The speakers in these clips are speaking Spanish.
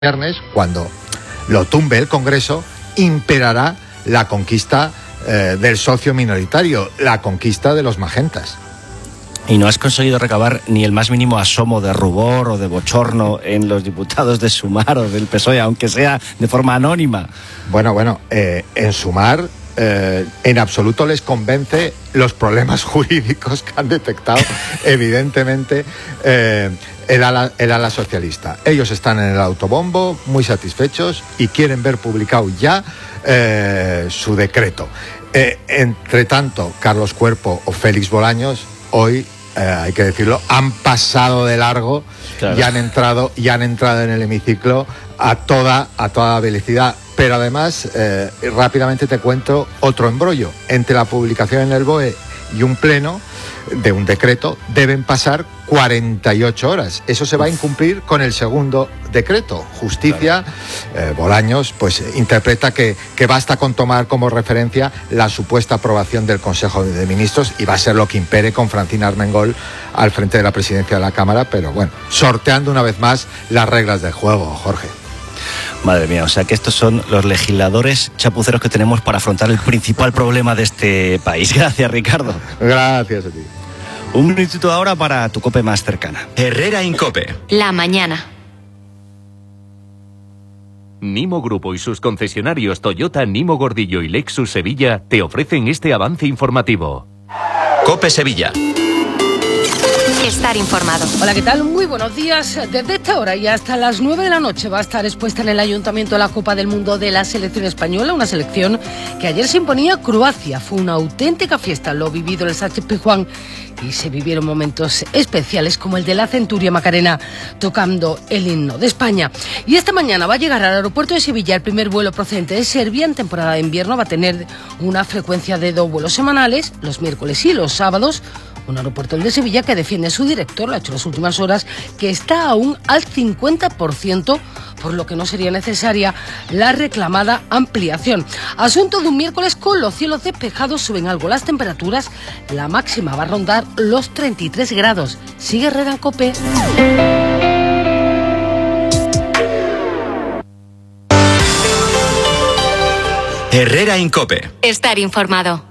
viernes, cuando lo tumbe el Congreso, imperará la conquista del socio minoritario, la conquista de los magentas. Y no has conseguido recabar ni el más mínimo asomo de rubor o de bochorno en los diputados de Sumar o del PSOE, aunque sea de forma anónima. Bueno, en Sumar en absoluto les convence los problemas jurídicos que han detectado evidentemente el ala socialista. Ellos están en el autobombo, muy satisfechos, y quieren ver publicado ya su decreto. Entre tanto, Carlos Cuerpo o Félix Bolaños hoy, hay que decirlo, han pasado de largo. Claro. y han entrado en el hemiciclo a toda velocidad. Pero además, rápidamente te cuento otro embrollo. Entre la publicación en el BOE y un pleno de un decreto deben pasar 48 horas. Eso se va a incumplir con el segundo decreto. Justicia, Bolaños, pues interpreta que basta con tomar como referencia la supuesta aprobación del Consejo de Ministros, y va a ser lo que impere con Francina Armengol al frente de la presidencia de la Cámara, pero bueno, sorteando una vez más las reglas del juego, Jorge. Madre mía, o sea que estos son los legisladores chapuceros que tenemos para afrontar el principal problema de este país. Gracias, Ricardo. Gracias a ti. Un minutito ahora para tu COPE más cercana. Herrera Incope. La mañana. Nimo Grupo y sus concesionarios Toyota, Nimo Gordillo y Lexus Sevilla te ofrecen este avance informativo. COPE Sevilla. Estar informado. Hola, ¿qué tal? Muy buenos días. Desde esta hora y hasta las 9 de la noche va a estar expuesta en el Ayuntamiento la Copa del Mundo de la selección española, una selección que ayer se imponía a Croacia. Fue una auténtica fiesta lo vivido en el Sánchez Pizjuán, y se vivieron momentos especiales como el de la Centuria Macarena tocando el himno de España. Y esta mañana va a llegar al aeropuerto de Sevilla el primer vuelo procedente de Serbia. En temporada de invierno va a tener una frecuencia de 2 vuelos semanales, los miércoles y los sábados. Un aeropuerto, el de Sevilla, que defiende su director, lo ha hecho en las últimas horas, que está aún al 50%, por lo que no sería necesaria la reclamada ampliación. Asunto de un miércoles con los cielos despejados, suben algo las temperaturas, la máxima va a rondar los 33 grados. Sigue Herrera en COPE. Herrera Incope. Estar informado.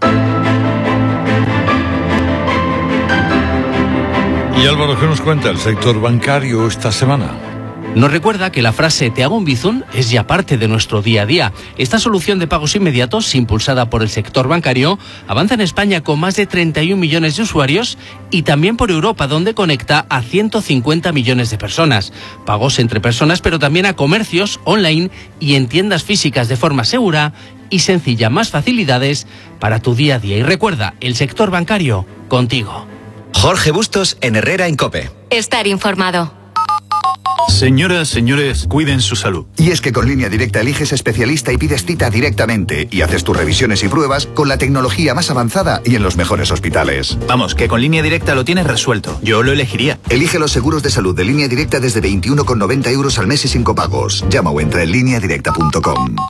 Y Álvaro, ¿qué nos cuenta el sector bancario esta semana? Nos recuerda que la frase "te hago un bizum" es ya parte de nuestro día a día. Esta solución de pagos inmediatos, impulsada por el sector bancario, avanza en España con más de 31 millones de usuarios y también por Europa, donde conecta a 150 millones de personas. Pagos entre personas, pero también a comercios online y en tiendas físicas de forma segura y sencilla. Más facilidades para tu día a día. Y recuerda, el sector bancario, contigo. Jorge Bustos en Herrera Incope. Estar informado. Señoras, señores, cuiden su salud. Y es que con Línea Directa eliges especialista y pides cita directamente, y haces tus revisiones y pruebas con la tecnología más avanzada y en los mejores hospitales. Vamos, que con Línea Directa lo tienes resuelto. Yo lo elegiría. Elige los seguros de salud de Línea Directa desde 21,90 € al mes y sin copagos. Llama o entra en lineadirecta.com.